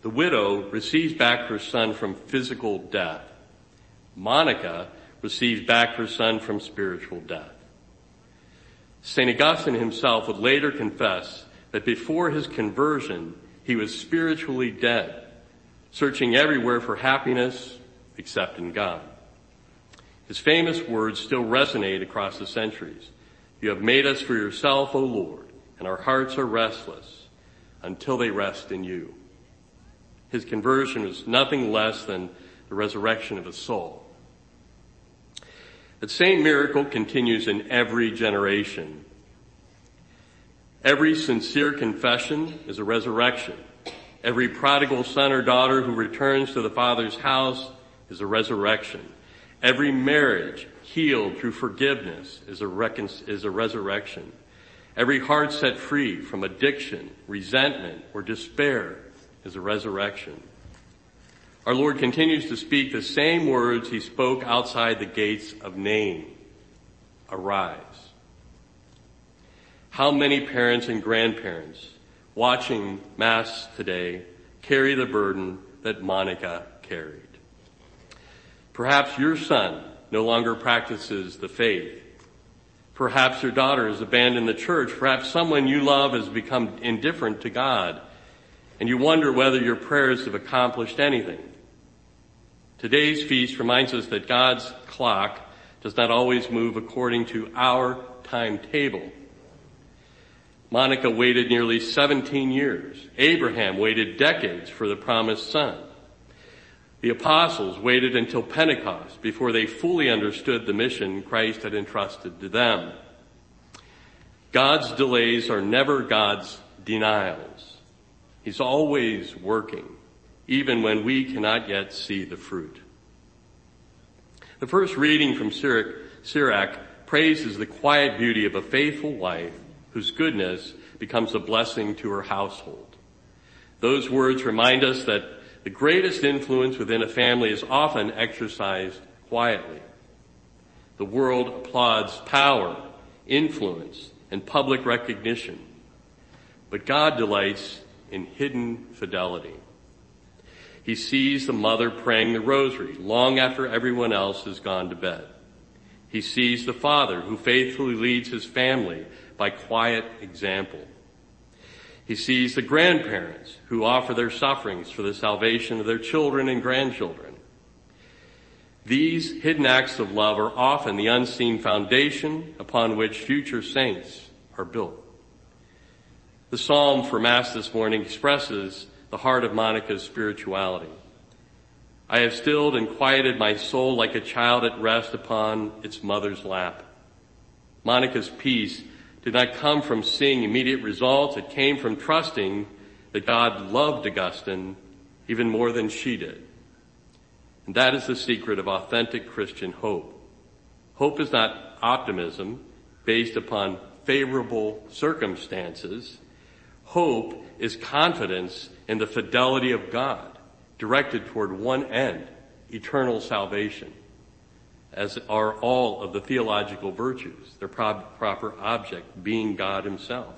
The widow receives back her son from physical death. Monica receives back her son from spiritual death. St. Augustine himself would later confess that before his conversion, he was spiritually dead, searching everywhere for happiness except in God. His famous words still resonate across the centuries. You have made us for yourself, O Lord, and our hearts are restless until they rest in you. His conversion was nothing less than the resurrection of his soul. The same miracle continues in every generation. Every sincere confession is a resurrection. Every prodigal son or daughter who returns to the Father's house is a resurrection. Every marriage healed through forgiveness is a resurrection. Every heart set free from addiction, resentment, or despair is a resurrection. Our Lord continues to speak the same words he spoke outside the gates of Nain. Arise. How many parents and grandparents watching Mass today carry the burden that Monica carried? Perhaps your son no longer practices the faith. Perhaps your daughter has abandoned the church. Perhaps someone you love has become indifferent to God, and you wonder whether your prayers have accomplished anything. Today's feast reminds us that God's clock does not always move according to our timetable. Monica waited nearly 17 years. Abraham waited decades for the promised son. The apostles waited until Pentecost before they fully understood the mission Christ had entrusted to them. God's delays are never God's denials. He's always working, even when we cannot yet see the fruit. The first reading from Sirach praises the quiet beauty of a faithful wife whose goodness becomes a blessing to her household. Those words remind us that the greatest influence within a family is often exercised quietly. The world applauds power, influence, and public recognition. But God delights in hidden fidelity. He sees the mother praying the rosary long after everyone else has gone to bed. He sees the father who faithfully leads his family by quiet example. He sees the grandparents who offer their sufferings for the salvation of their children and grandchildren. These hidden acts of love are often the unseen foundation upon which future saints are built. The psalm for Mass this morning expresses the heart of Monica's spirituality. I have stilled and quieted my soul like a child at rest upon its mother's lap. Monica's peace did not come from seeing immediate results. It came from trusting that God loved Augustine even more than she did. And that is the secret of authentic Christian hope. Hope is not optimism based upon favorable circumstances. Hope is confidence in the fidelity of God, directed toward one end, eternal salvation, as are all of the theological virtues, their proper object being God himself.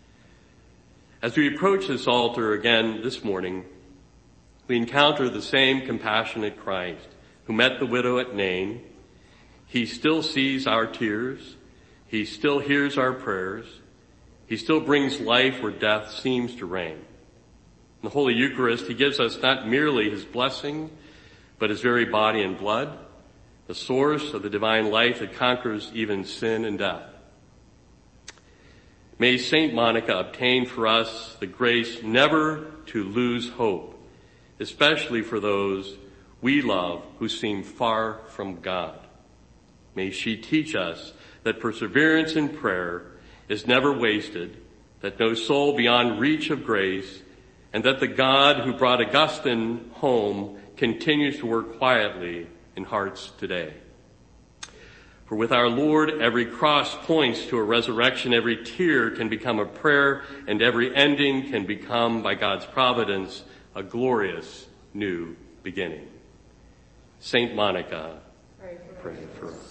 As we approach this altar again this morning, we encounter the same compassionate Christ who met the widow at Nain. He still sees our tears. He still hears our prayers. He still brings life where death seems to reign. In the Holy Eucharist, he gives us not merely his blessing, but his very body and blood, the source of the divine life that conquers even sin and death. May Saint Monica obtain for us the grace never to lose hope, especially for those we love who seem far from God. May she teach us that perseverance in prayer is never wasted, that no soul beyond reach of grace, and that the God who brought Augustine home continues to work quietly in hearts today. For with our Lord, every cross points to a resurrection, every tear can become a prayer, and every ending can become, by God's providence, a glorious new beginning. Saint Monica, pray for us.